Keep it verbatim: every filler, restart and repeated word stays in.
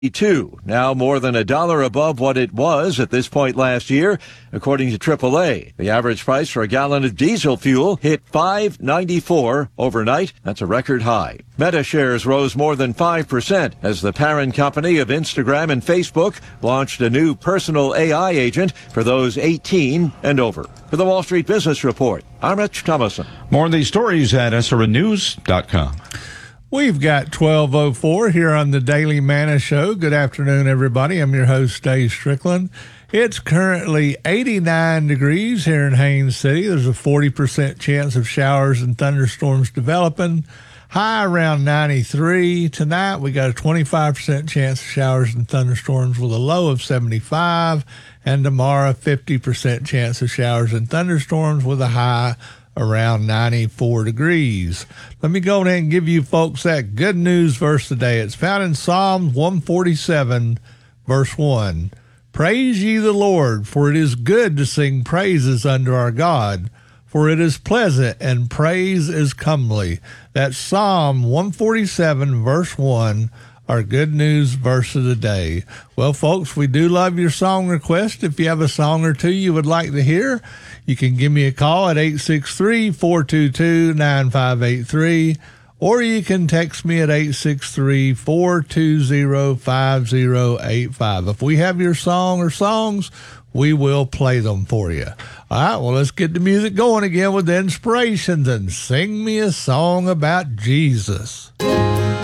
Two, now more than a dollar above what it was at this point last year, according to triple A. The average price for a gallon of diesel fuel hit five ninety-four overnight. That's a record high. Meta shares rose more than five percent as the parent company of Instagram and Facebook launched a new personal A I agent for those eighteen and over. For the Wall Street Business Report, I'm Rich Thomason. More of these stories at S R N news dot com. We've got twelve oh four here on the Daily Manna Show. Good afternoon, everybody. I'm your host, Dave Strickland. It's currently eighty-nine degrees here in Haines City. There's a forty percent chance of showers and thunderstorms developing. High around ninety-three. Tonight, we got a twenty-five percent chance of showers and thunderstorms with a low of seventy-five. And tomorrow, fifty percent chance of showers and thunderstorms with a high around ninety-four degrees. Let me go ahead and give you folks that good news verse today. It's found in Psalm one forty-seven, verse one. Praise ye the Lord, for it is good to sing praises unto our God, for it is pleasant and praise is comely. That's Psalm one forty-seven, verse one. Our good news verse of the day. Well, folks, we do love your song request. If you have a song or two you would like to hear, you can give me a call at eight six three, four two two, nine five eight three, or you can text me at eight six three, four two zero, five zero eight five. If we have your song or songs, we will play them for you. All right, well, let's get the music going again with the inspirations and sing me a song about Jesus.